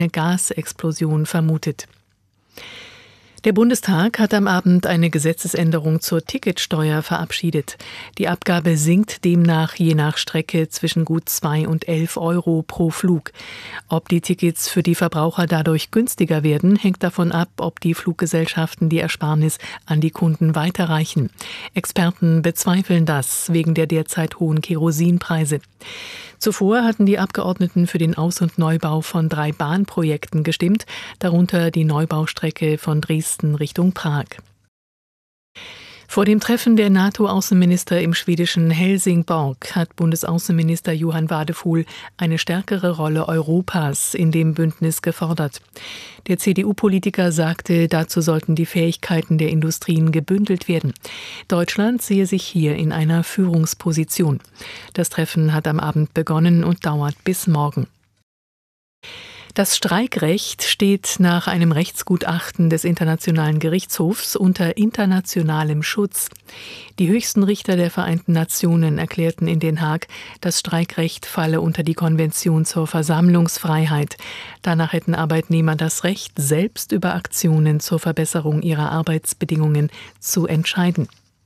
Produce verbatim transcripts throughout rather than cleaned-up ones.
eine Gasexplosion vermutet. Der Bundestag hat am Abend eine Gesetzesänderung zur Ticketsteuer verabschiedet. Die Abgabe sinkt demnach je nach Strecke zwischen gut zwei und elf Euro pro Flug. Ob die Tickets für die Verbraucher dadurch günstiger werden, hängt davon ab, ob die Fluggesellschaften die Ersparnis an die Kunden weiterreichen. Experten bezweifeln das wegen der derzeit hohen Kerosinpreise. Zuvor hatten die Abgeordneten für den Aus- und Neubau von drei Bahnprojekten gestimmt, darunter die Neubaustrecke von Dresden Richtung Prag. Vor dem Treffen der NATO-Außenminister im schwedischen Helsingborg hat Bundesaußenminister Johann Wadephul eine stärkere Rolle Europas in dem Bündnis gefordert. Der C D U-Politiker sagte, dazu sollten die Fähigkeiten der Industrien gebündelt werden. Deutschland sehe sich hier in einer Führungsposition. Das Treffen hat am Abend begonnen und dauert bis morgen. Das Streikrecht steht nach einem Rechtsgutachten des Internationalen Gerichtshofs unter internationalem Schutz. Die höchsten Richter der Vereinten Nationen erklärten in Den Haag, das Streikrecht falle unter die Konvention zur Versammlungsfreiheit. Danach hätten Arbeitnehmer das Recht, selbst über Aktionen zur Verbesserung ihrer Arbeitsbedingungen zu entscheiden.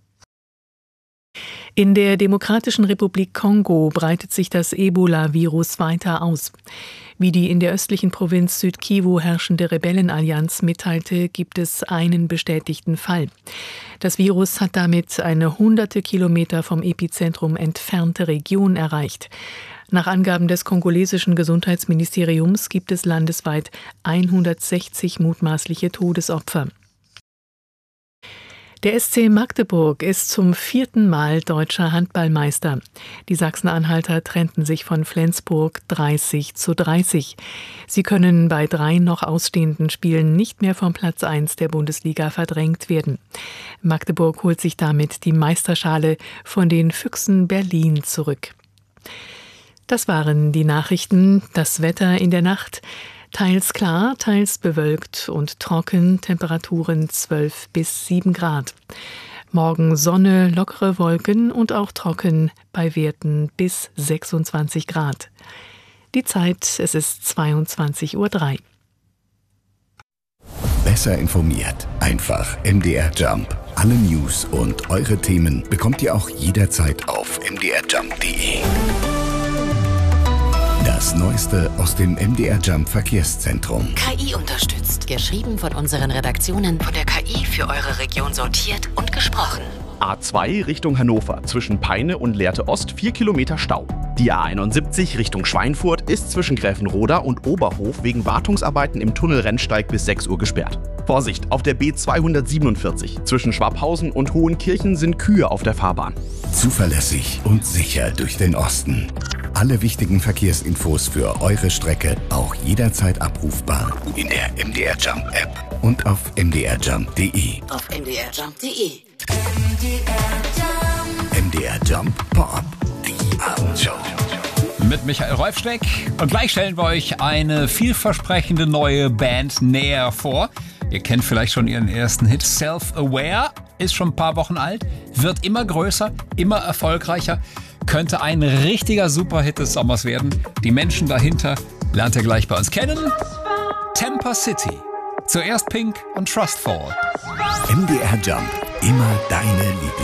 In der Demokratischen Republik Kongo breitet sich das Ebola-Virus weiter aus. Wie die in der östlichen Provinz Südkivu herrschende Rebellenallianz mitteilte, gibt es einen bestätigten Fall. Das Virus hat damit eine hunderte Kilometer vom Epizentrum entfernte Region erreicht. Nach Angaben des kongolesischen Gesundheitsministeriums gibt es landesweit hundertsechzig mutmaßliche Todesopfer. Der S C Magdeburg ist zum vierten Mal deutscher Handballmeister. Die Sachsen-Anhalter trennten sich von Flensburg dreißig zu dreißig. Sie können bei drei noch ausstehenden Spielen nicht mehr vom Platz eins der Bundesliga verdrängt werden. Magdeburg holt sich damit die Meisterschale von den Füchsen Berlin zurück. Das waren die Nachrichten. Das Wetter in der Nacht. Teils klar, teils bewölkt und trocken, Temperaturen zwölf bis sieben Grad. Morgen Sonne, lockere Wolken und auch trocken bei Werten bis sechsundzwanzig Grad. Die Zeit, es ist zweiundzwanzig Uhr drei. Besser informiert, einfach M D R Jump. Alle News und eure Themen bekommt ihr auch jederzeit auf m d r jump punkt d e. Das Neueste aus dem M D R Jump Verkehrszentrum. K I unterstützt. Geschrieben von unseren Redaktionen. Von der K I für eure Region sortiert und gesprochen. A zwei Richtung Hannover. Zwischen Peine und Lehrte Ost vier Kilometer Stau. Die A einundsiebzig Richtung Schweinfurt ist zwischen Gräfenroda und Oberhof wegen Wartungsarbeiten im Tunnel Rennsteig bis sechs Uhr gesperrt. Vorsicht, auf der B zweihundertsiebenundvierzig. Zwischen Schwabhausen und Hohenkirchen sind Kühe auf der Fahrbahn. Zuverlässig und sicher durch den Osten. Alle wichtigen Verkehrsinfos für eure Strecke auch jederzeit abrufbar in der M D R Jump App und auf m d r jump punkt d e. Auf m d r jump punkt d e. M D R Jump Pop, die Abendshow. Mit Michael Rolfsteck. Und gleich stellen wir euch eine vielversprechende neue Band näher vor. Ihr kennt vielleicht schon ihren ersten Hit, Self-Aware, ist schon ein paar Wochen alt, wird immer größer, immer erfolgreicher, könnte ein richtiger Superhit des Sommers werden. Die Menschen dahinter lernt ihr gleich bei uns kennen. Temper City. Zuerst Pink und Trustfall. M D R Jump, immer deine Lieblings.